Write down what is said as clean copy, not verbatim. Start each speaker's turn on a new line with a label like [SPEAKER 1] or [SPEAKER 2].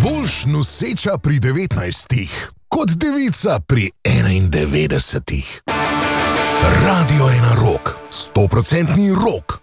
[SPEAKER 1] Boljš noseča pri 19 kot devica pri 91. Radio 1 Rock, 100% rock.